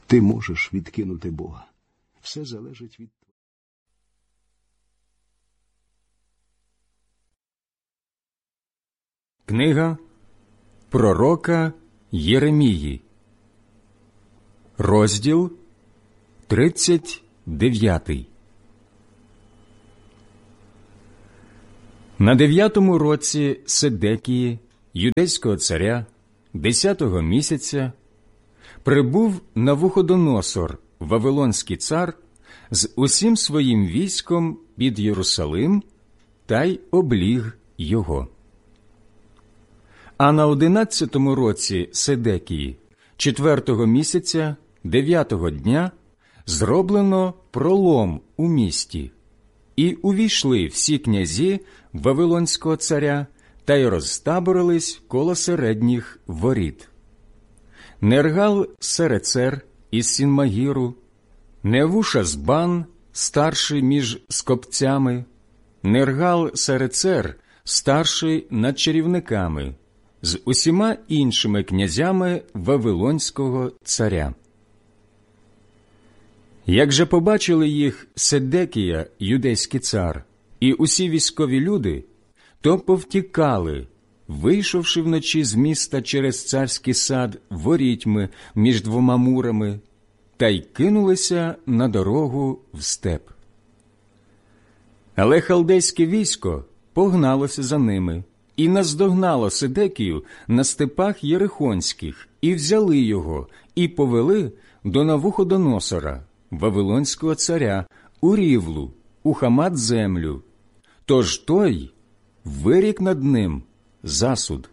Ти можеш відкинути Бога. Все залежить від тебе. Книга пророка Єремії, розділ 39. На 9-му році Седекії, юдейського царя, 10-го місяця, прибув Навуходоносор, вавилонський цар, з усім своїм військом під Єрусалим та й обліг його. А на 11-му році Седекії, 4-го місяця, 9-го дня, зроблено пролом у місті, і увійшли всі князі вавилонського царя та й розтаборились коло середніх воріт. Нергал-Сарецер із Сінмагіру, Невушазбан, старший між скопцями, Нергал-Сарецер, старший над чарівниками, з усіма іншими князями вавилонського царя. Як же побачили їх Седекія, юдейський цар, і усі військові люди, то повтікали, вийшовши вночі з міста через царський сад ворітьми між двома мурами, та й кинулися на дорогу в степ. Але халдейське військо погналося за ними і наздогнало Седекію на степах Єрихонських, і взяли його, і повели до Навуходоносора, вавилонського царя, у Рівлу, у Хамат-землю. Тож той вирік над ним засуд.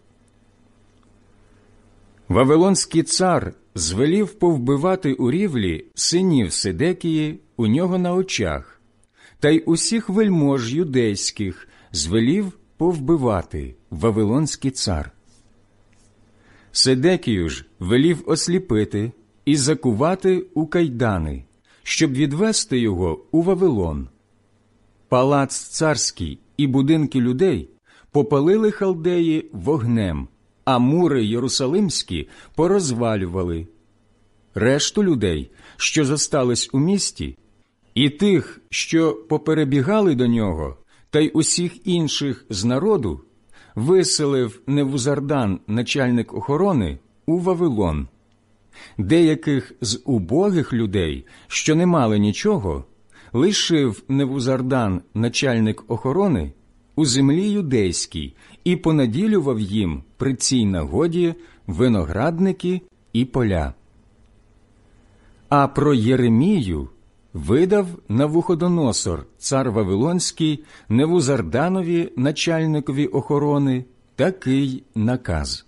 Вавилонський цар звелів повбивати у Рівлі синів Седекії у нього на очах, та й усіх вельмож юдейських звелів повбивати вавилонський цар. Седекію ж велів осліпити і закувати у кайдани, щоб відвести його у Вавилон. Палац царський і будинки людей попалили халдеї вогнем, а мури єрусалимські порозвалювали. Решту людей, що зостались у місті, і тих, що поперебігали до нього, та й усіх інших з народу, виселив Невузардан, начальник охорони, у Вавилон. Деяких з убогих людей, що не мали нічого, лишив Невузардан, начальник охорони, у землі юдейській і понаділював їм при цій нагоді виноградники і поля. А про Єремію видав Навуходоносор, цар Вавилонський, Невузарданові, начальникові охорони, такий наказ.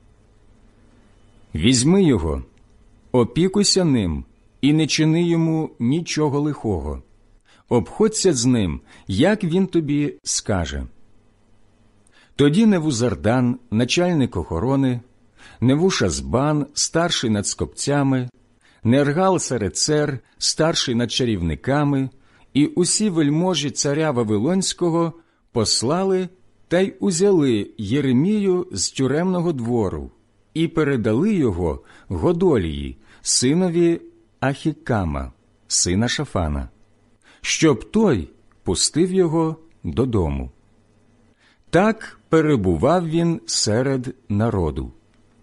«Візьми його, опікуйся ним і не чини йому нічого лихого. Обходься з ним, як він тобі скаже». Тоді Невузардан, начальник охорони, Невушазбан, старший над скопцями, Нергал-Сарецер, старший над чарівниками, і усі вельможі царя Вавилонського послали та й узяли Єремію з тюремного двору і передали його Годолії, синові Ахікама, сина Шафана, щоб той пустив його додому. Так перебував він серед народу.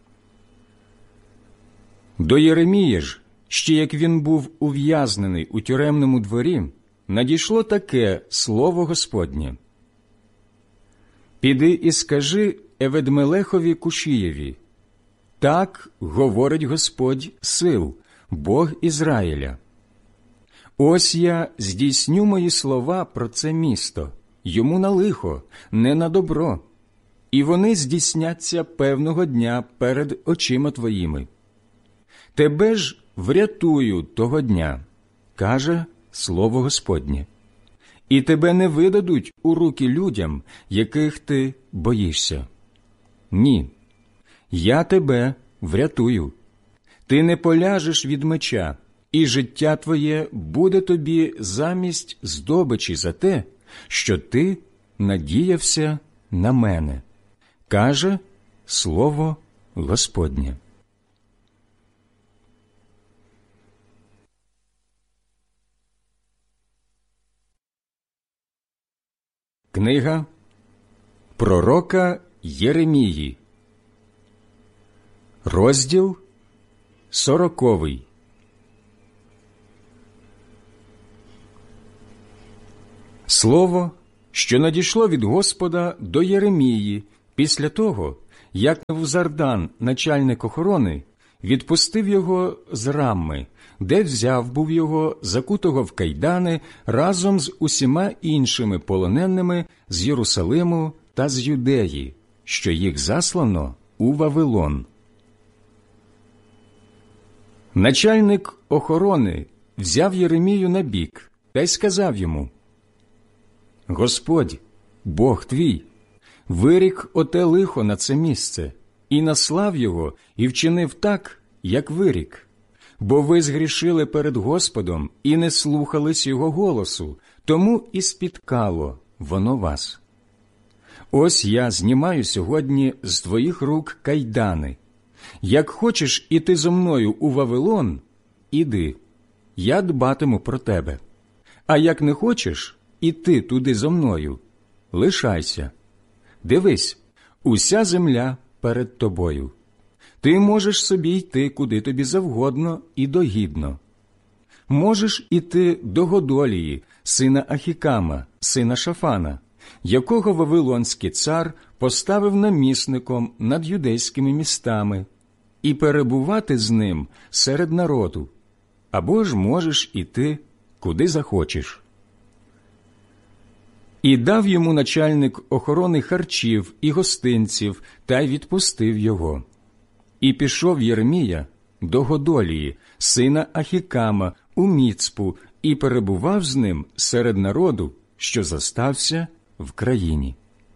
До Єремії ж, ще як він був ув'язнений у тюремному дворі, надійшло таке слово Господнє. «Піди і скажи Еведмелехові Кушієві, так говорить Господь сил, Бог Ізраїля. Ось я здійсню мої слова про це місто, йому на лихо, не на добро, і вони здійсняться певного дня перед очима твоїми. Тебе ж врятую того дня, каже слово Господнє, і тебе не видадуть у руки людям, яких ти боїшся. Ні, я тебе врятую. Ти не поляжеш від меча, і життя твоє буде тобі замість здобичі за те, що ти надіявся на мене, каже слово Господнє». Книга пророка Єремії, розділ 40. Слово, що надійшло від Господа до Єремії після того, як Невузардан, начальник охорони, відпустив його з Рамми, де взяв був його, закутого в кайдани, разом з усіма іншими полоненими з Єрусалиму та з Юдеї, що їх заслано у Вавилон. Начальник охорони взяв Єремію на бік та й сказав йому: «Господь, Бог твій, вирік оте лихо на це місце, і наслав його, і вчинив так, як вирік. Бо ви згрішили перед Господом і не слухались його голосу, тому і спіткало воно вас. Ось я знімаю сьогодні з твоїх рук кайдани. Як хочеш іти зо мною у Вавилон, іди, я дбатиму про тебе. А як не хочеш іти туди зо мною, лишайся. Дивись, уся земля перед тобою. Ти можеш собі йти, куди тобі завгодно і догідно. Можеш іти до Годолії, сина Ахікама, сина Шафана, якого вавилонський цар поставив намісником над юдейськими містами, і перебувати з ним серед народу, або ж можеш іти, куди захочеш». І дав йому начальник охорони харчів і гостинців, та й відпустив його. І пішов Єремія до Годолії, сина Ахікама, у Міцпу, і перебував з ним серед народу, що зостався в країні.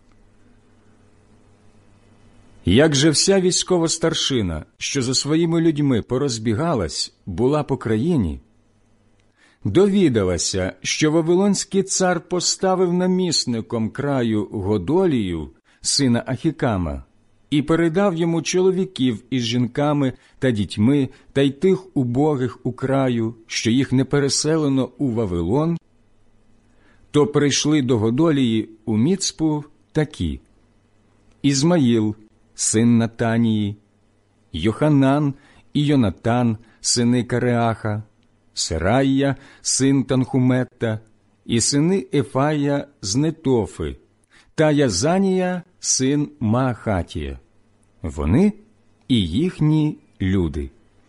Як же вся військова старшина, що за своїми людьми порозбігалась, була по країні, довідалася, що вавилонський цар поставив намісником краю Годолію, сина Ахікама, і передав йому чоловіків із жінками та дітьми, та й тих убогих у краю, що їх не переселено у Вавилон, то прийшли до Годолії у Міцпу такі: Ізмаїл, син Натанії, Йоханан і Йонатан, сини Кареаха, Серайя, син Танхуметта, і сини Ефая з Нетофи, та Язанія, син Маахатія. Вони і їхні люди.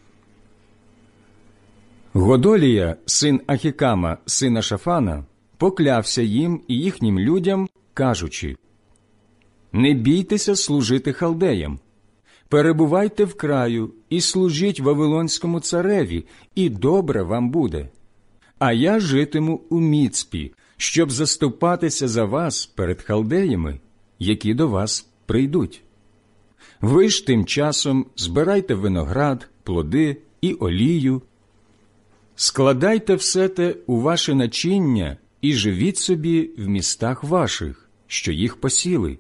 Годолія, син Ахікама, сина Шафана, поклявся їм і їхнім людям, кажучи: «Не бійтеся служити халдеям. Перебувайте в краю і служіть вавилонському цареві, і добре вам буде. А я житиму у Міцпі, щоб заступатися за вас перед халдеями, які до вас прийдуть. Ви ж тим часом збирайте виноград, плоди і олію, складайте все те у ваше начиння і живіть собі в містах ваших, що їх посіли».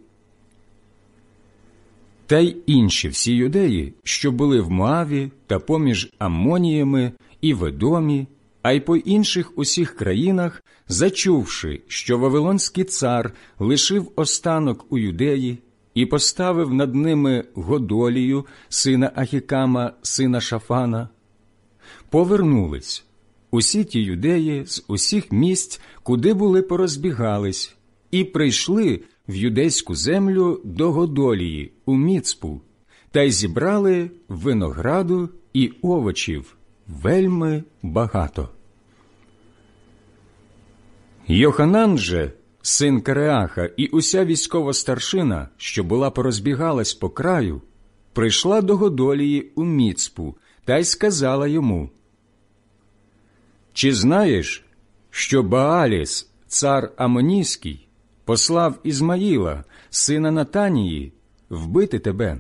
Та й інші всі юдеї, що були в Моаві та поміж Аммоніями і в Едомі, а й по інших усіх країнах, зачувши, що вавилонський цар лишив останок у Юдеї і поставив над ними Годолію, сина Ахікама, сина Шафана, повернулись усі ті юдеї з усіх місць, куди були порозбігались, і прийшли в юдейську землю до Годолії у Міцпу, та й зібрали винограду і овочів вельми багато. Йоханан же, син Кареаха, і уся військова старшина, що була порозбігалась по краю, прийшла до Годолії у Міцпу та й сказала йому: «Чи знаєш, що Бааліс, цар Амонійський, послав Ізмаїла, сина Натанії, вбити тебе?»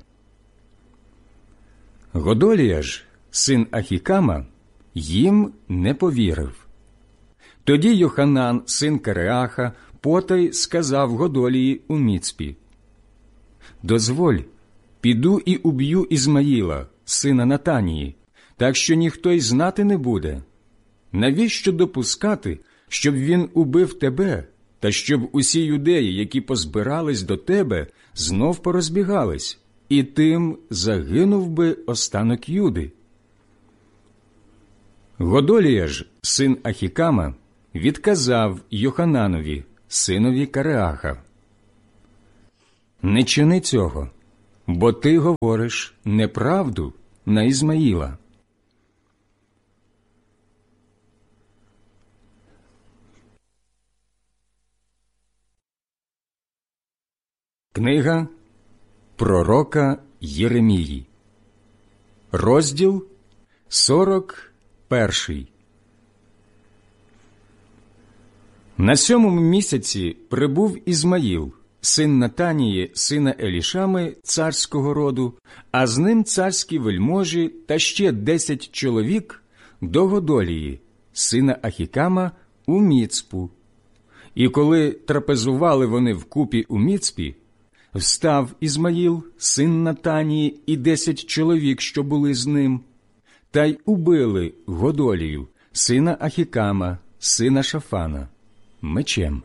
Годолія ж, син Ахікама, їм не повірив. Тоді Йоханан, син Кареаха, потай сказав Годолії у Міцпі: «Дозволь, піду і уб'ю Ізмаїла, сина Натанії, так що ніхто й знати не буде. Навіщо допускати, щоб він убив тебе, та щоб усі юдеї, які позбирались до тебе, знов порозбігались, і тим загинув би останок Юди». Годолія ж, син Ахікама, відказав Йохананові, синові Кареаха: «Не чини цього, бо ти говориш неправду на Ізмаїла». Книга пророка Єремії, розділ 41. На 7-му місяці прибув Ізмаїл, син Натанії, сина Елішами, царського роду, а з ним царські вельможі та ще 10 чоловік до Годолії, сина Ахікама, у Міцпу. І коли трапезували вони вкупі у Міцпі, встав Ізмаїл, син Натанії, і 10 чоловік, що були з ним, та й убили Годолію, сина Ахікама, сина Шафана, мечем.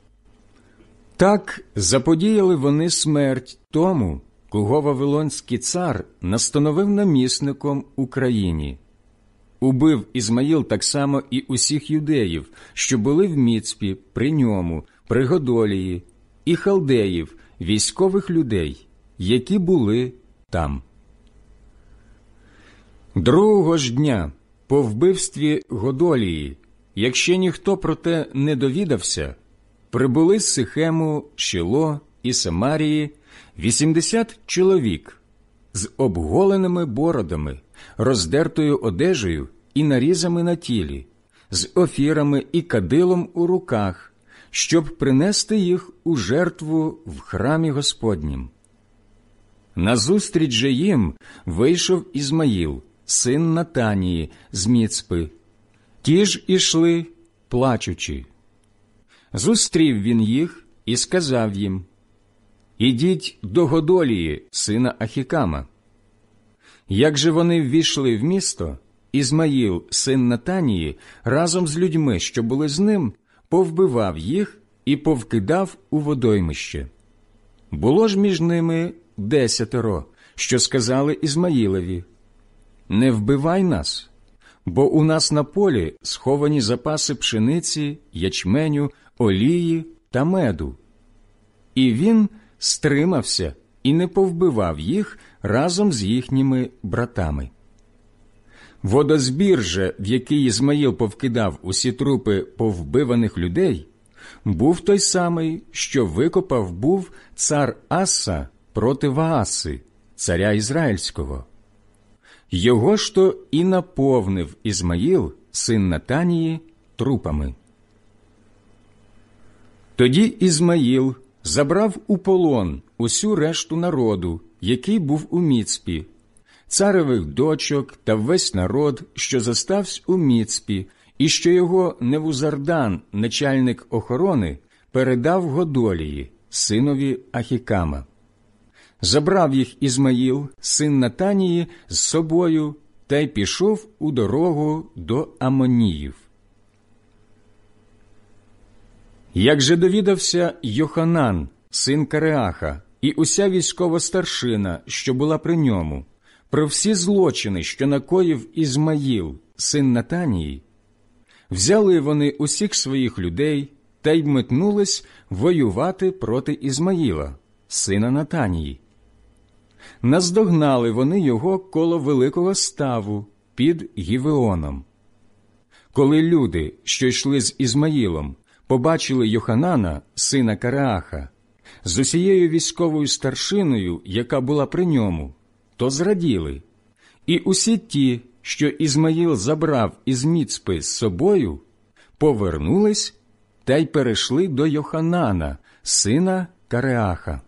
Так заподіяли вони смерть тому, кого Вавилонський цар настановив намісником у країні. Убив Ізмаїл так само і усіх юдеїв, що були в Міцпі при ньому, при Годолії, і халдеїв, військових людей, які були там. Другого ж дня по вбивстві Годолії, якщо ніхто про те не довідався, прибули з Сихему, Шіло і Самарії 80 чоловік з обголеними бородами, роздертою одежею і нарізами на тілі, з офірами і кадилом у руках, щоб принести їх у жертву в храмі Господнім. Назустріч же їм вийшов Ізмаїл, син Натанії, з Міцпи. Ті ж ішли, плачучи. Зустрів він їх і сказав їм: «Ідіть до Годолії, сина Ахікама». Як же вони ввійшли в місто, Ізмаїл, син Натанії, разом з людьми, що були з ним, повбивав їх і повкидав у водоймище. Було ж між ними 10, що сказали Ізмаїлові: «Не вбивай нас, бо у нас на полі сховані запаси пшениці, ячменю, олії та меду». І він стримався і не повбивав їх разом з їхніми братами. Водозбір же, в який Ізмаїл повкидав усі трупи повбиваних людей, був той самий, що викопав був цар Аса проти Вааси, царя Ізраїльського. Його ж то і наповнив Ізмаїл, син Натанії, трупами. Тоді Ізмаїл забрав у полон усю решту народу, який був у Міцпі, царевих дочок та весь народ, що зостався у Міцпі, і що його Невузардан, начальник охорони, передав Годолії, синові Ахікама. Забрав їх Ізмаїл, син Натанії, з собою, та й пішов у дорогу до Амоніїв. Як же довідався Йоханан, син Кареаха, і уся військова старшина, що була при ньому, про всі злочини, що накоїв Ізмаїл, син Натанії, взяли вони усіх своїх людей та й метнулись воювати проти Ізмаїла, сина Натанії. Наздогнали вони його коло великого ставу під Гівеоном. Коли люди, що йшли з Ізмаїлом, побачили Йоханана, сина Кареаха, з усією військовою старшиною, яка була при ньому, то зраділи. І усі ті, що Ізмаїл забрав із Міцпи з собою, повернулись та й перейшли до Йоханана, сина Кареаха.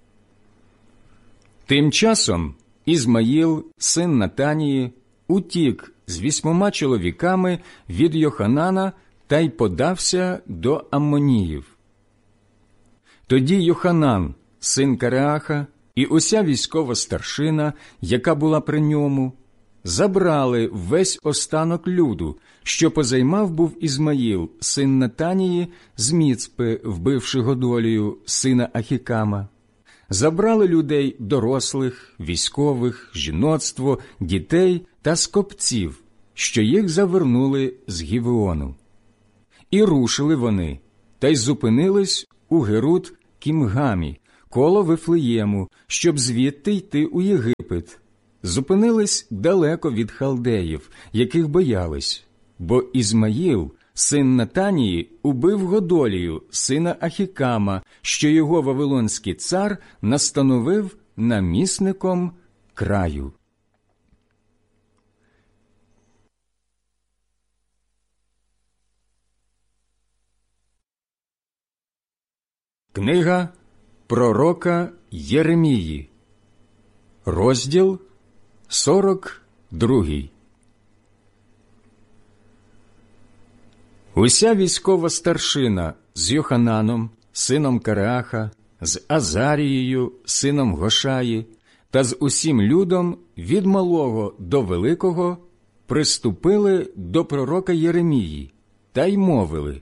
Тим часом Ізмаїл, син Натанії, утік з 8 чоловіками від Йоханана та й подався до Аммоніїв. Тоді Йоханан, син Кареаха, і уся військова старшина, яка була при ньому, забрали весь останок люду, що позаймав був Ізмаїл, син Натанії, з Міцпи, вбивши Годолію, сина Ахікама. Забрали людей дорослих, військових, жіноцтво, дітей та скопців, що їх завернули з Гівеону. І рушили вони, та й зупинились у Герут Кімгамі, коло Вифлеєму, щоб звідти йти у Єгипет. Зупинились далеко від халдеїв, яких боялись, бо Ізмаїл, син Натанії, убив Годолію, сина Ахікама, що його вавилонський цар настановив намісником краю. Книга пророка Єремії, розділ 42. Уся військова старшина з Йохананом, сином Кареаха, з Азарією, сином Гошаї, та з усім людом від малого до великого приступили до пророка Єремії та й мовили: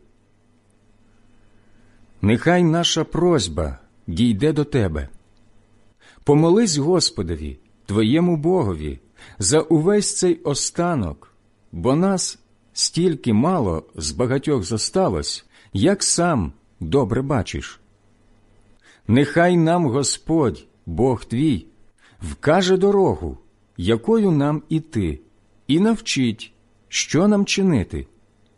«Нехай наша просьба дійде до тебе. Помолись Господові, твоєму Богові, за увесь цей останок, бо нас стільки мало з багатьох зосталось, як сам добре бачиш. Нехай нам Господь, Бог твій, вкаже дорогу, якою нам іти, і навчить, що нам чинити».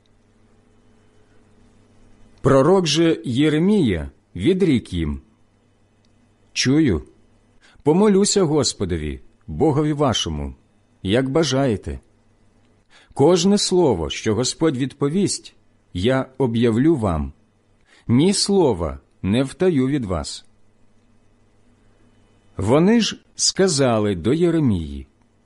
Пророк же Єремія відрік їм: «Чую, помолюся Господові, Богові вашому, як бажаєте. Кожне слово, що Господь відповість, я об'явлю вам. Ні слова не втаю від вас». Вони ж сказали до Єремії: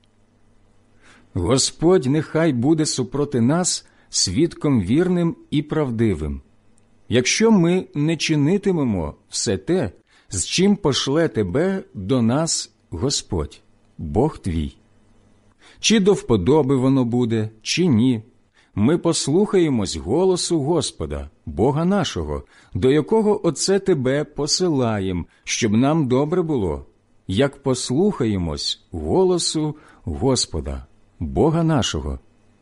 «Господь нехай буде супроти нас свідком вірним і правдивим, якщо ми не чинитимемо все те, з чим пошле тебе до нас Господь, Бог твій. Чи до вподоби воно буде, чи ні, ми послухаємось голосу Господа, Бога нашого, до якого оце тебе посилаєм, щоб нам добре було, як послухаємось голосу Господа, Бога нашого».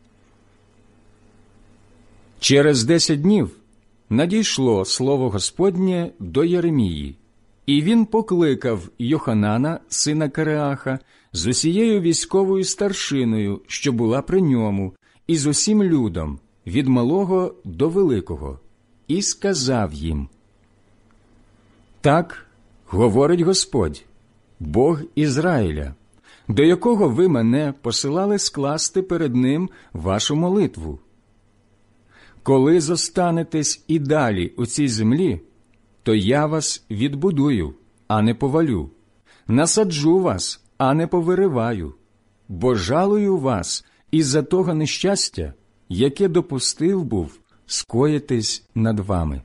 Через 10 днів надійшло слово Господнє до Єремії, і він покликав Йоханана, сина Кареаха, з усією військовою старшиною, що була при ньому, і з усім людом, від малого до великого, і сказав їм: «Так говорить Господь, Бог Ізраїля, до якого ви мене посилали скласти перед ним вашу молитву. Коли зостанетесь і далі у цій землі, то я вас відбудую, а не повалю, насаджу вас, а не повириваю, бо жалую вас із-за того нещастя, яке допустив був скоїтись над вами.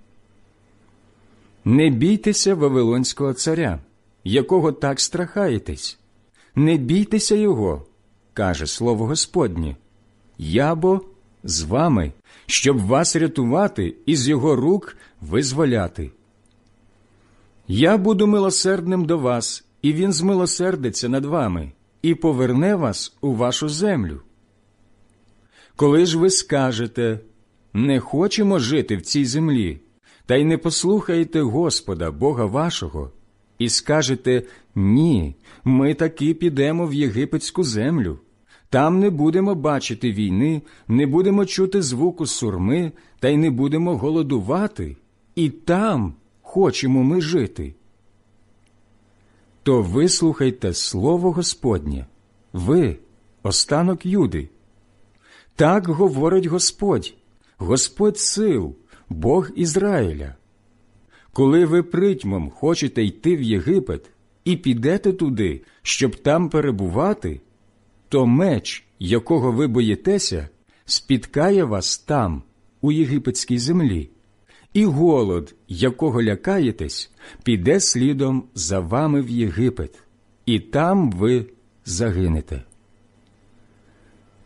Не бійтеся Вавилонського царя, якого так страхаєтесь. Не бійтеся його, каже слово Господнє. Я бо з вами, щоб вас рятувати і з його рук визволяти. Я буду милосердним до вас, і він змилосердиться над вами, і поверне вас у вашу землю. Коли ж ви скажете: не хочемо жити в цій землі, та й не послухаєте Господа, Бога вашого, і скажете: ні, ми таки підемо в єгипетську землю, там не будемо бачити війни, не будемо чути звуку сурми, та й не будемо голодувати, і там хочемо ми жити. То вислухайте слово Господнє, ви, останок Юди. Так говорить Господь, Господь сил, Бог Ізраїля. Коли ви притьмом хочете йти в Єгипет і підете туди, щоб там перебувати, то меч, якого ви боїтеся, спіткає вас там, у єгипетській землі, і голод, якого лякаєтесь, піде слідом за вами в Єгипет, і там ви загинете.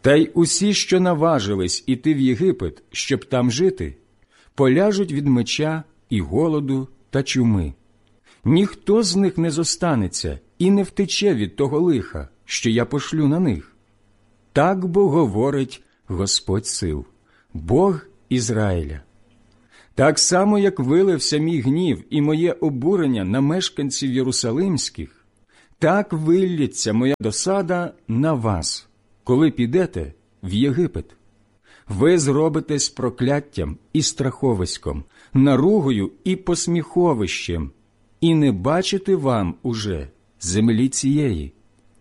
Та й усі, що наважились іти в Єгипет, щоб там жити, поляжуть від меча і голоду та чуми. Ніхто з них не зостанеться і не втече від того лиха, що я пошлю на них. Так бо говорить Господь сил, Бог Ізраїля. Так само, як вилився мій гнів і моє обурення на мешканців Єрусалимських, так виллється моя досада на вас, коли підете в Єгипет. Ви зробитесь прокляттям і страховиськом, наругою і посміховищем, і не бачите вам уже землі цієї.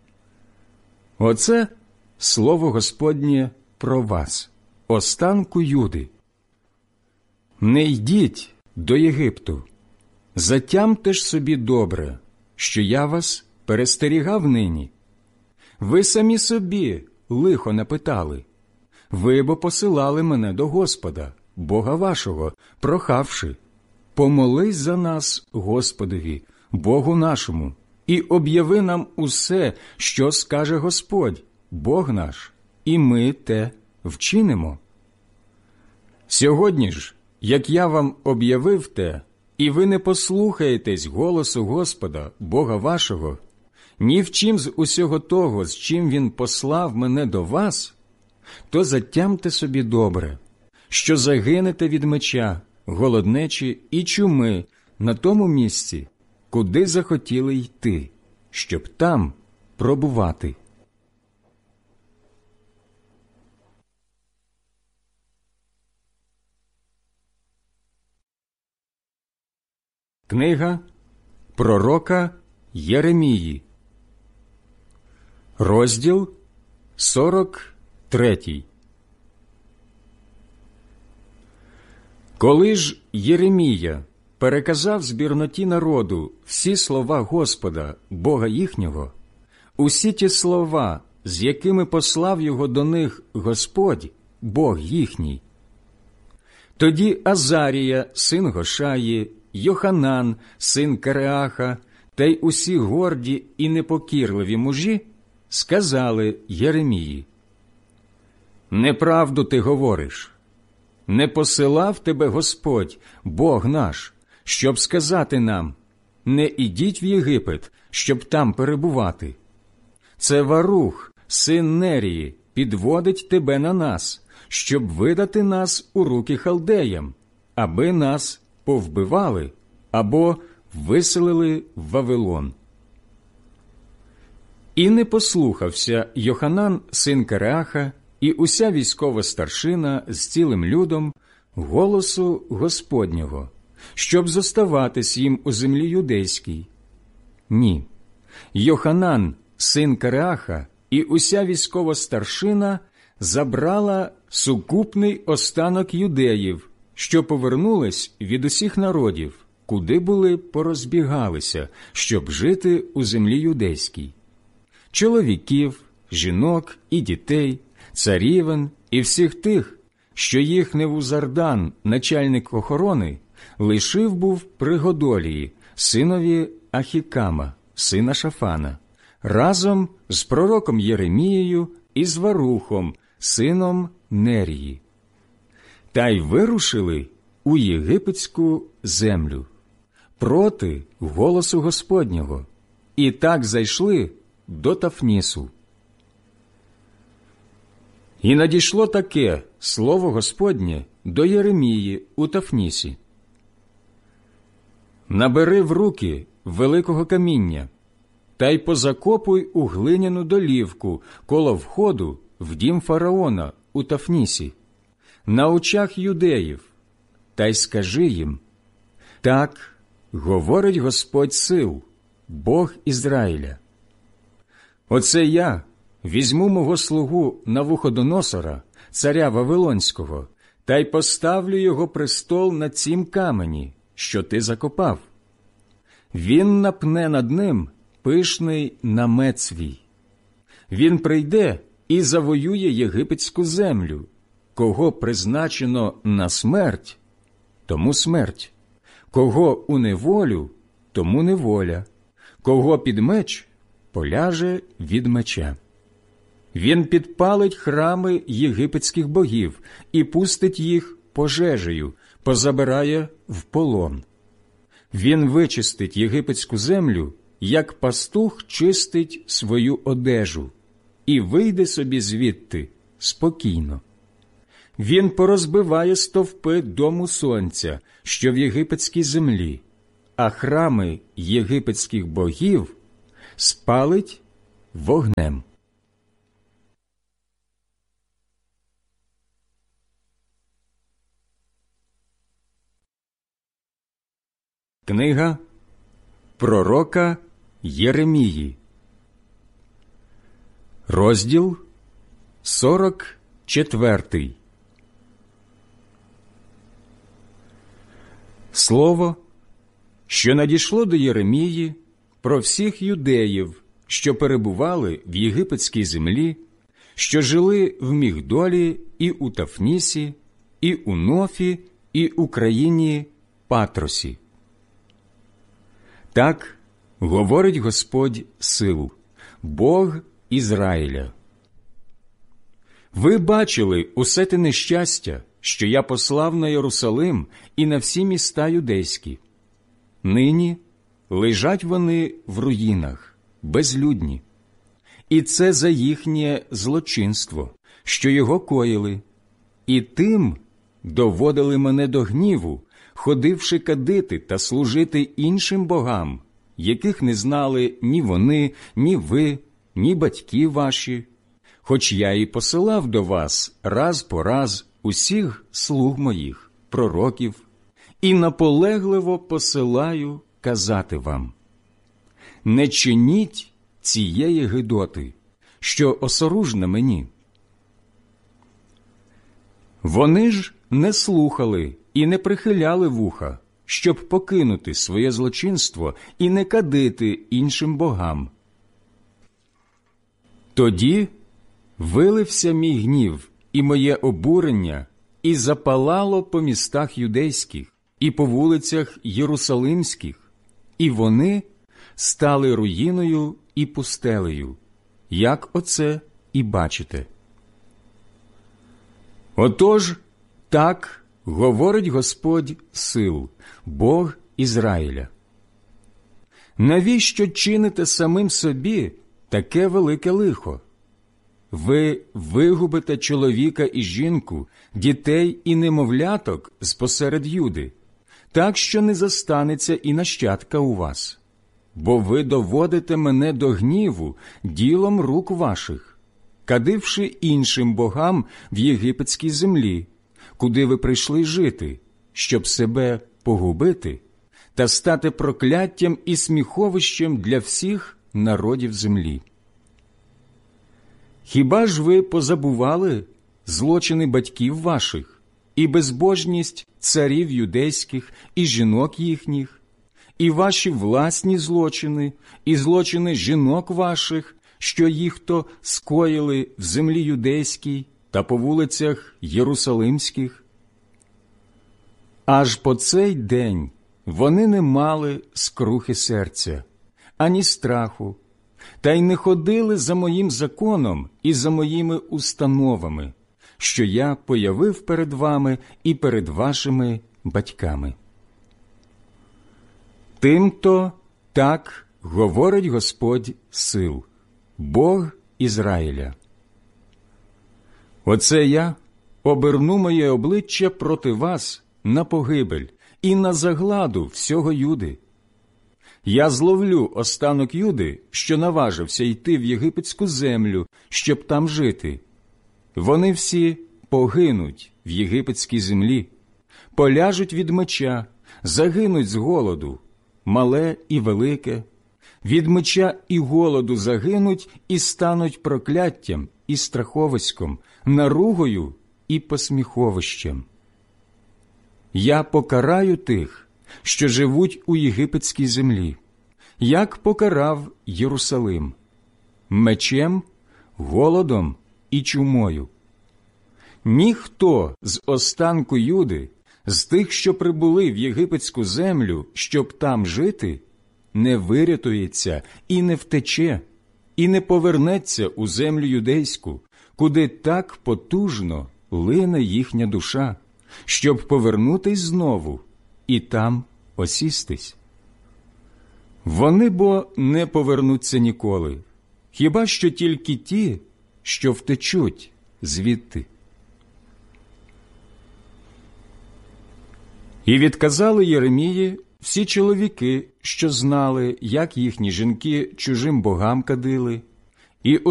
Оце слово Господнє про вас, останку Юди. Не йдіть до Єгипту, затямте ж собі добре, що я вас перестерігав нині. Ви самі собі лихо напитали. Ви бо посилали мене до Господа, Бога вашого, прохавши: помолись за нас Господові, Богу нашому, і об'яви нам усе, що скаже Господь, Бог наш, і ми те вчинимо. Сьогодні ж, як я вам об'явив те, і ви не послухаєтесь голосу Господа, Бога вашого, ні в чим з усього того, з чим Він послав мене до вас, то затямте собі добре, що загинете від меча, голоднечі і чуми на тому місці, куди захотіли йти, щоб там пробувати. Книга пророка Єремії, розділ 43. Коли ж Єремія переказав збірноті народу всі слова Господа, Бога їхнього, усі ті слова, з якими послав його до них Господь, Бог їхній, тоді Азарія, син Гошаї, Йоханан, син Кареаха, та й усі горді і непокірливі мужі сказали Єремії: «Неправду ти говориш. Не посилав тебе Господь, Бог наш, щоб сказати нам: не ідіть в Єгипет, щоб там перебувати. Це Варух, син Нерії, підводить тебе на нас, щоб видати нас у руки халдеям, аби нас повбивали або виселили в Вавилон». І не послухався Йоханан, син Кареаха, і уся військова старшина з цілим людом голосу Господнього, щоб зоставатись їм у землі юдейській. Ні, Йоханан, син Кареаха, і уся військова старшина забрала сукупний останок юдеїв, що повернулись від усіх народів, куди були порозбігалися, щоб жити у землі юдейській. Чоловіків, жінок і дітей, царівен і всіх тих, що їх Невузардан, начальник охорони, лишив був при Годолії, синові Ахікама, сина Шафана, разом з пророком Єремією і з Варухом, сином Нерії. Та й вирушили у єгипетську землю проти голосу Господнього, і так зайшли до Тафнісу. І надійшло таке слово Господнє до Єремії у Тафнісі: «Набери в руки великого каміння, та й позакопуй у глиняну долівку коло входу в дім фараона у Тафнісі, на очах юдеїв, та й скажи їм: так говорить Господь сил, Бог Ізраїля. Оце я візьму мого слугу Навуходоносора, царя Вавилонського, та й поставлю його престол на цім камені, що ти закопав. Він напне над ним пишний намет свій. Він прийде і завоює єгипетську землю. Кого призначено на смерть, тому смерть. Кого у неволю, тому неволя. Кого під меч, поляже від меча. Він підпалить храми єгипетських богів і пустить їх пожежею, позабирає в полон. Він вичистить єгипетську землю, як пастух чистить свою одежу, і вийде собі звідти спокійно. Він порозбиває стовпи дому сонця, що в єгипетській землі, а храми єгипетських богів спалить вогнем. Книга пророка Єремії, розділ 44. Слово, що надійшло до Єремії про всіх юдеїв, що перебували в єгипетській землі, що жили в Мігдолі і у Тафнісі, і у Нофі, і у країні Патросі. Так говорить Господь сил, Бог Ізраїля. Ви бачили усе те нещастя, що я послав на Єрусалим і на всі міста юдейські. Нині лежать вони в руїнах, безлюдні. І це за їхнє злочинство, що його коїли, і тим доводили мене до гніву, ходивши кадити та служити іншим богам, яких не знали ні вони, ні ви, ні батьки ваші, хоч я і посилав до вас раз по раз усіх слуг моїх, пророків, і наполегливо посилаю казати вам: не чиніть цієї гидоти, що осоружна мені. Вони ж не слухали і не прихиляли вуха, щоб покинути своє злочинство і не кадити іншим богам. Тоді вилився мій гнів і моє обурення, і запалало по містах юдейських, і по вулицях єрусалимських, і вони стали руїною і пустелею, як оце і бачите. Отож, так говорить Господь сил, Бог Ізраїля. Навіщо чините самим собі таке велике лихо? Ви вигубите чоловіка і жінку, дітей і немовляток з-посеред Юди, так що не застанеться і нащадка у вас. Бо ви доводите мене до гніву ділом рук ваших, кадивши іншим богам в єгипетській землі, куди ви прийшли жити, щоб себе погубити та стати прокляттям і сміховищем для всіх народів землі. Хіба ж ви позабували злочини батьків ваших і безбожність царів юдейських і жінок їхніх, і ваші власні злочини, і злочини жінок ваших, що їх-то скоїли в землі юдейській та по вулицях єрусалимських? Аж по цей день вони не мали скрухи серця, ані страху, та й не ходили за моїм законом і за моїми установами, що я появив перед вами і перед вашими батьками. Тимто так говорить Господь сил, Бог Ізраїля. Оце я оберну моє обличчя проти вас на погибель і на загладу всього Юди. Я зловлю останок Юди, що наважився йти в єгипетську землю, щоб там жити. Вони всі погинуть в єгипетській землі, поляжуть від меча, загинуть з голоду, мале і велике, від меча і голоду загинуть і стануть прокляттям і страховиськом, наругою і посміховищем. Я покараю тих, що живуть у єгипетській землі, як покарав Єрусалим, мечем, голодом і чумою. Ніхто з останку Юди, з тих, що прибули в єгипетську землю, щоб там жити, не вирятується і не втече, і не повернеться у землю юдейську, куди так потужно лине їхня душа, щоб повернутись знову і там осістись. Вони бо не повернуться ніколи, хіба що тільки ті, що втечуть звідти. І відказали Єремії всі чоловіки, що знали, як їхні жінки чужим богам кадили, і